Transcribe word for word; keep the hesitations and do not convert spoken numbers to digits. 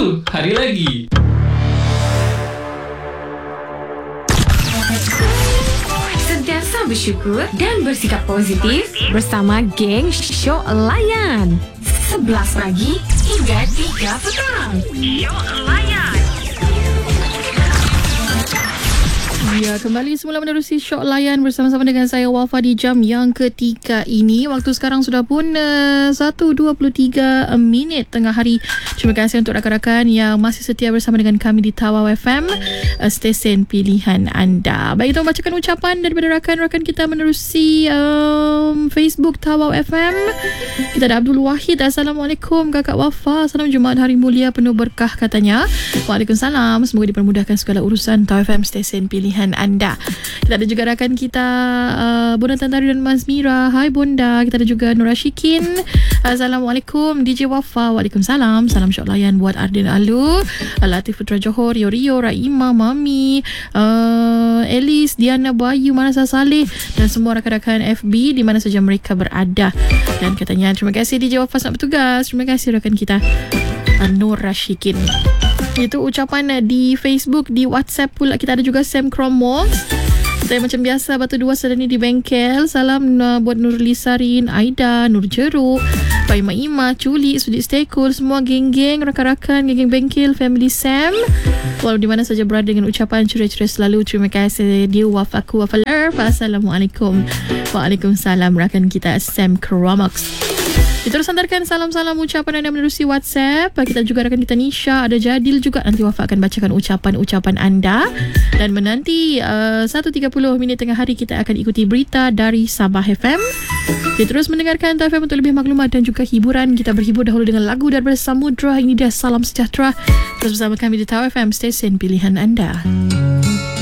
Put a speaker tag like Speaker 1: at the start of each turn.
Speaker 1: Satu hari lagi.
Speaker 2: Sentiasa bersyukur dan bersikap positif bersama geng Syok Layan. sebelas pagi hingga tiga petang. Syok Layan.
Speaker 3: Ya, kembali semula menerusi Syok Layan bersama-sama dengan saya Wafa di jam yang ketiga ini. Waktu sekarang sudah pun uh, satu dua puluh tiga minit tengah hari. Terima kasih untuk rakan-rakan yang masih setia bersama dengan kami di Tawau F M, uh, stesen pilihan anda. Baik, kita membacakan ucapan daripada rakan-rakan kita menerusi um, Facebook Tawau F M. Kita ada Abdul Wahid. Assalamualaikum Kakak Wafa. Salam Jumaat hari mulia penuh berkah katanya. Waalaikumsalam. Semoga dipermudahkan segala urusan. Tawau F M stesen pilihan anda. Kita ada juga rakan kita uh, Bonda Tantari dan Mazmira. Hai Bonda. Kita ada juga Nur Ashikin. Assalamualaikum D J Wafa. Waalaikumsalam. Salam Syok Layan buat Ardin Alu, Latif Putra Johor, Rio Rio, Raima, Mami, uh, Elis, Diana Bayu, Manasa Saleh dan semua rakan-rakan F B di mana saja mereka berada. Dan katanya terima kasih D J Wafa selamat bertugas. Terima kasih rakan kita uh, Nur Ashikin. Itu ucapan di Facebook. Di WhatsApp pula kita ada juga Sam Cromwells. Saya macam biasa Batu Dua sedang ni di bengkel. Salam uh, buat Nurli Sarin, Aida, Nur Jeruk, Pak Ima Ima, Culi, Sudik Stekul, semua geng-geng, rakan-rakan, geng-geng bengkel, family Sam. Walau di mana saja berada dengan ucapan ceria-ceria selalu. Terima kasih dia wafaku wafalar. Assalamualaikum. Waalaikumsalam rakan kita Sam Cromwells. Kita terus hantarkan salam-salam ucapan anda menerusi WhatsApp. Kita juga rakan kita Nisha, ada Jadil juga. Nanti Wafa akan bacakan ucapan-ucapan anda. Dan menanti uh, satu tiga puluh minit tengah hari kita akan ikuti berita dari Sabah F M. Kita terus mendengarkan Tawau F M untuk lebih maklumat dan juga hiburan. Kita berhibur dahulu dengan lagu daripada Samudra. Ini dia Salam Sejahtera. Terus bersama kami di Tawau F M, stesen pilihan anda.